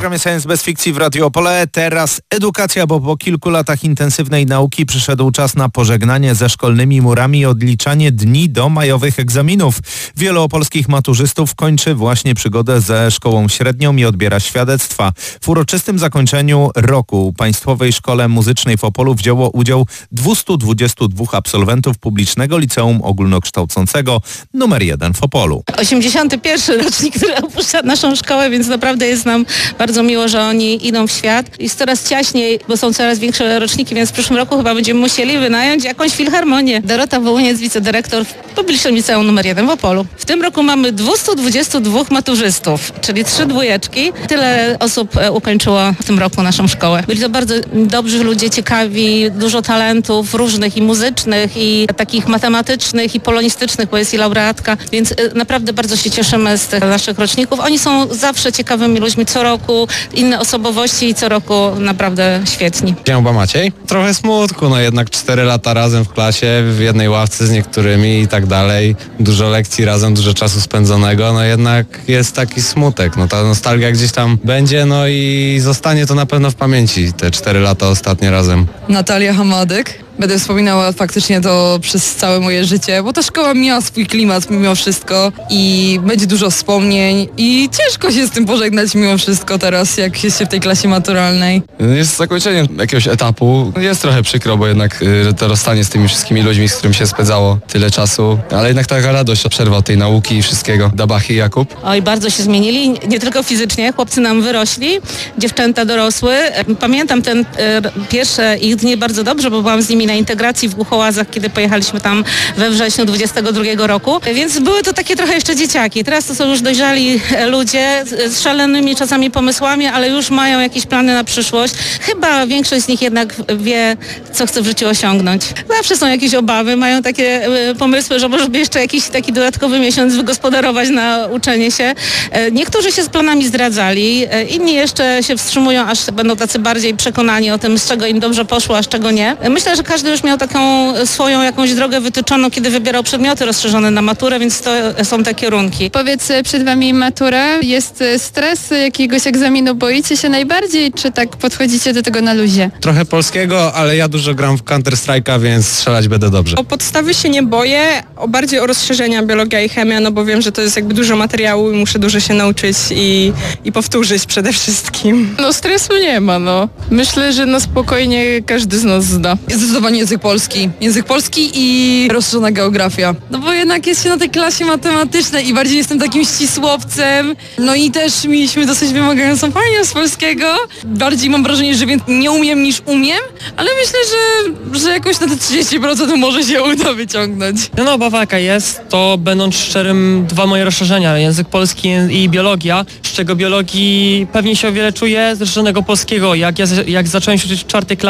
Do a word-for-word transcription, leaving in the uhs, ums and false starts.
programie Science bez fikcji w Radio Opole. Teraz edukacja, bo po kilku latach intensywnej nauki przyszedł czas na pożegnanie ze szkolnymi murami i odliczanie dni do majowych egzaminów. Wielu opolskich maturzystów kończy właśnie przygodę ze szkołą średnią i odbiera świadectwa. W uroczystym zakończeniu roku Państwowej Szkole Muzycznej w Opolu wzięło udział dwieście dwadzieścia dwa absolwentów publicznego liceum ogólnokształcącego numer jeden w Opolu. osiemdziesiąty pierwszy rocznik, który opuszcza naszą szkołę, więc naprawdę jest nam bardzo miło, że oni idą w świat. Jest coraz ciaśniej, bo są coraz większe roczniki, więc w przyszłym roku chyba będziemy musieli wynająć jakąś filharmonię. Dorota Wołyniec, wicedyrektor w Publicznym Liceum numer jeden w Opolu. W tym roku mamy dwieście dwadzieścia dwa maturzystów, czyli trzy dwójeczki. Tyle osób ukończyło w tym roku naszą szkołę. Byli to bardzo dobrzy ludzie, ciekawi, dużo talentów różnych i muzycznych, i takich matematycznych, i polonistycznych, bo jest i laureatka, więc naprawdę bardzo się cieszymy z tych naszych roczników. Oni są zawsze ciekawymi ludźmi, co roku inne osobowości i co roku naprawdę świetni. Dzień dobry, Maciej. Trochę smutku, no jednak cztery lata razem w klasie, w jednej ławce z niektórymi i tak dalej. Dużo lekcji razem, dużo czasu spędzonego, no jednak jest taki smutek. No ta nostalgia gdzieś tam będzie, no i zostanie to na pewno w pamięci, te cztery lata ostatnie razem. Natalia Hamadek. Będę wspominała faktycznie to przez całe moje życie, bo ta szkoła miała swój klimat mimo wszystko i będzie dużo wspomnień i ciężko się z tym pożegnać mimo wszystko teraz, jak jest się w tej klasie maturalnej. Jest zakończenie jakiegoś etapu. Jest trochę przykro, bo jednak y, to rozstanie z tymi wszystkimi ludźmi, z którymi się spędzało tyle czasu, ale jednak taka radość, przerwa od tej nauki i wszystkiego. Dabachy i Jakub. Oj, bardzo się zmienili, nie tylko fizycznie, chłopcy nam wyrośli, dziewczęta dorosły. Pamiętam ten y, pierwsze ich dni bardzo dobrze, bo byłam z nimi na integracji w Głuchołazach, kiedy pojechaliśmy tam we wrześniu dwudziestego drugiego roku, więc były to takie trochę jeszcze dzieciaki. Teraz to są już dojrzali ludzie z szalonymi czasami pomysłami, ale już mają jakieś plany na przyszłość. Chyba większość z nich jednak wie, co chce w życiu osiągnąć. Zawsze są jakieś obawy, mają takie pomysły, że może by jeszcze jakiś taki dodatkowy miesiąc wygospodarować na uczenie się. Niektórzy się z planami zdradzali, inni jeszcze się wstrzymują, aż będą tacy bardziej przekonani o tym, z czego im dobrze poszło, a z czego nie. Myślę, że każdy już miał taką swoją jakąś drogę wytyczoną, kiedy wybierał przedmioty rozszerzone na maturę, więc to są te kierunki. Powiedz, przed Wami matura, jest stres jakiegoś egzaminu, boicie się najbardziej, czy tak podchodzicie do tego na luzie? Trochę polskiego, ale ja dużo gram w Counter Strike'a, więc strzelać będę dobrze. O podstawy się nie boję, o bardziej o rozszerzenia biologia i chemia, no bo wiem, że to jest jakby dużo materiału i muszę dużo się nauczyć i, i powtórzyć przede wszystkim. No stresu nie ma, no. Myślę, że na spokojnie każdy z nas zda. Zdecydowanie język polski. Język polski i rozszerzona geografia. No bo jednak jest się na tej klasie matematycznej i bardziej jestem takim ścisłowcem. No i też mieliśmy dosyć wymagającą panią z polskiego. Bardziej mam wrażenie, że nie umiem niż umiem, ale myślę, że, że jakoś na te trzydzieści procent może się uda wyciągnąć. No obawa jaka jest, to będąc szczerym, dwa moje rozszerzenia, język polski i biologia, z czego biologii pewnie się o wiele czuję z rozszerzonego polskiego. Jak ja jak zacząłem się uczyć w czwartej klasie,